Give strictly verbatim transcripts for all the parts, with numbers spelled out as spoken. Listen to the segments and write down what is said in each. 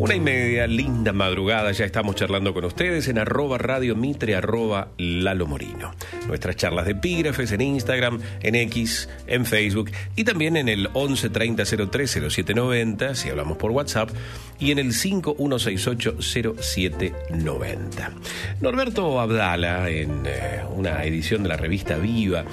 Una y media, linda madrugada, ya estamos charlando con ustedes en arroba Radio Mitre, arroba Lalo Morino. Nuestras charlas de epígrafes en Instagram, en X, en Facebook y también en el once treinta cero tres cero siete noventa, si hablamos por WhatsApp, y en el cinco uno seis ocho cero siete noventa. Norberto Abdala, en eh, una edición de la revista Viva,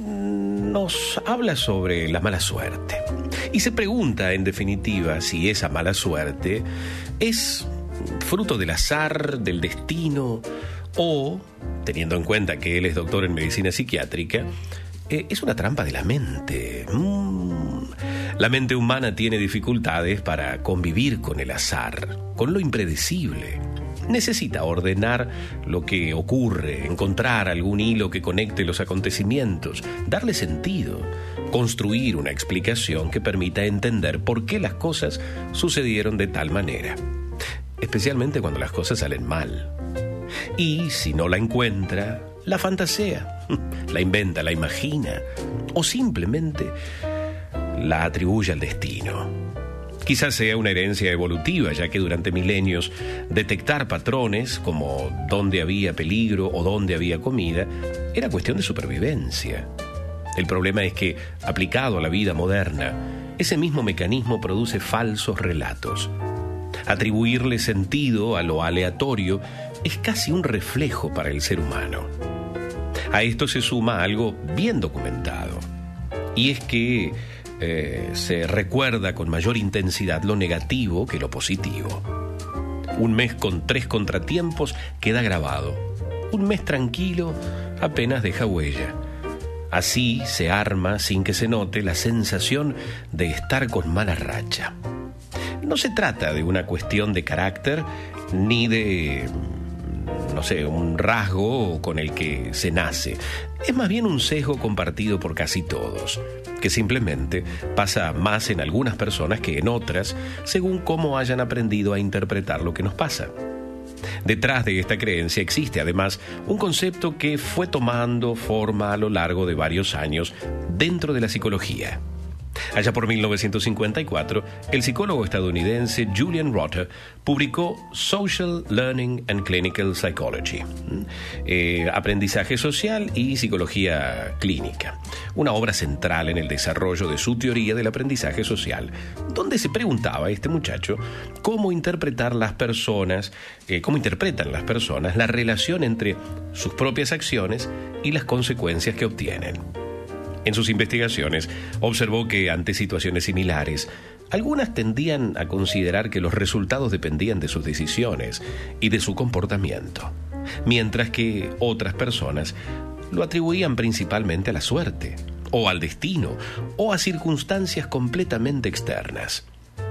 nos habla sobre la mala suerte. Y se pregunta, en definitiva, si esa mala suerte es fruto del azar, del destino, o, teniendo en cuenta que él es doctor en medicina psiquiátrica, eh, es una trampa de la mente. Mm. La mente humana tiene dificultades para convivir con el azar, con lo impredecible. Necesita ordenar lo que ocurre, encontrar algún hilo que conecte los acontecimientos, darle sentido, construir una explicación que permita entender por qué las cosas sucedieron de tal manera, especialmente cuando las cosas salen mal. Y si no la encuentra, la fantasea, la inventa, la imagina, o simplemente la atribuye al destino. Quizás sea una herencia evolutiva, ya que durante milenios detectar patrones como dónde había peligro o dónde había comida era cuestión de supervivencia. El problema es que, aplicado a la vida moderna, ese mismo mecanismo produce falsos relatos. Atribuirle sentido a lo aleatorio es casi un reflejo para el ser humano. A esto se suma algo bien documentado, y es que Eh, se recuerda con mayor intensidad lo negativo que lo positivo. Un mes con tres contratiempos queda grabado. Un mes tranquilo apenas deja huella. Así se arma, sin que se note, la sensación de estar con mala racha. No se trata de una cuestión de carácter ni de, no sé, un rasgo con el que se nace. Es más bien un sesgo compartido por casi todos, que simplemente pasa más en algunas personas que en otras, según cómo hayan aprendido a interpretar lo que nos pasa. Detrás de esta creencia existe además un concepto que fue tomando forma a lo largo de varios años dentro de la psicología. Allá por mil novecientos cincuenta y cuatro, el psicólogo estadounidense Julian Rother publicó Social Learning and Clinical Psychology, eh, Aprendizaje Social y Psicología Clínica, una obra central en el desarrollo de su teoría del aprendizaje social, donde se preguntaba a este muchacho cómo interpretar las personas, eh, cómo interpretan las personas la relación entre sus propias acciones y las consecuencias que obtienen. En sus investigaciones observó que ante situaciones similares, algunas tendían a considerar que los resultados dependían de sus decisiones y de su comportamiento, mientras que otras personas lo atribuían principalmente a la suerte, o al destino, o a circunstancias completamente externas.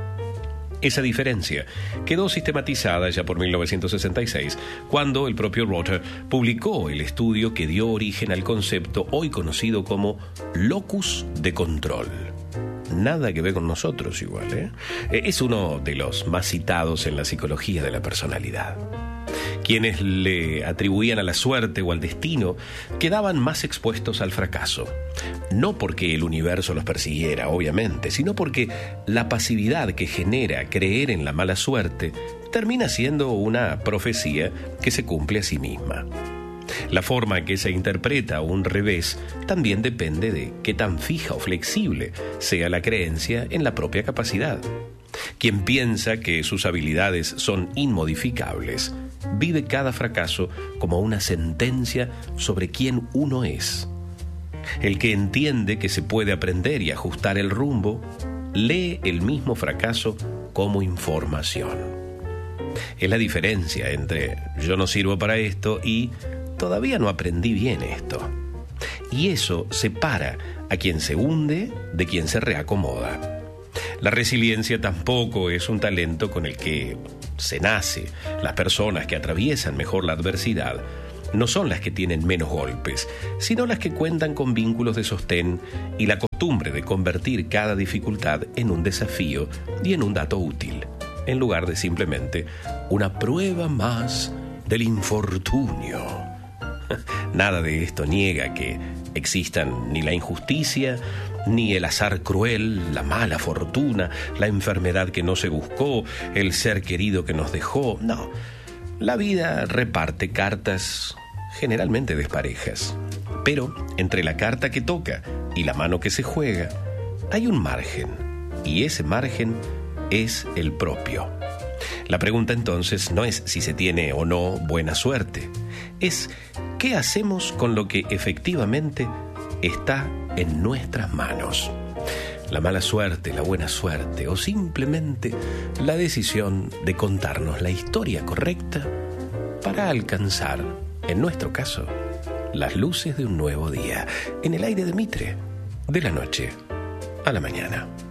Esa diferencia quedó sistematizada ya por mil novecientos sesenta y seis, cuando el propio Rother publicó el estudio que dio origen al concepto hoy conocido como locus de control. Nada que ver con nosotros igual, ¿eh? Es uno de los más citados en la psicología de la personalidad. Quienes le atribuían a la suerte o al destino quedaban más expuestos al fracaso. No porque el universo los persiguiera, obviamente, sino porque la pasividad que genera creer en la mala suerte termina siendo una profecía que se cumple a sí misma. La forma en que se interpreta un revés también depende de qué tan fija o flexible sea la creencia en la propia capacidad. Quien piensa que sus habilidades son inmodificables vive cada fracaso como una sentencia sobre quién uno es. El que entiende que se puede aprender y ajustar el rumbo, lee el mismo fracaso como información. Es la diferencia entre yo no sirvo para esto y todavía no aprendí bien esto. Y eso separa a quien se hunde de quien se reacomoda. La resiliencia tampoco es un talento con el que se nace. Las personas que atraviesan mejor la adversidad no son las que tienen menos golpes, sino las que cuentan con vínculos de sostén y la costumbre de convertir cada dificultad en un desafío y en un dato útil, en lugar de simplemente una prueba más del infortunio. Nada de esto niega que existan ni la injusticia ni el azar cruel, la mala fortuna, la enfermedad que no se buscó, el ser querido que nos dejó. No, la vida reparte cartas generalmente desparejas. Pero entre la carta que toca y la mano que se juega, hay un margen, y ese margen es el propio. La pregunta entonces no es si se tiene o no buena suerte, es ¿qué hacemos con lo que efectivamente está en nuestras manos? La mala suerte, la buena suerte, o simplemente la decisión de contarnos la historia correcta para alcanzar, en nuestro caso, las luces de un nuevo día, en el aire de Mitre, de la noche a la mañana.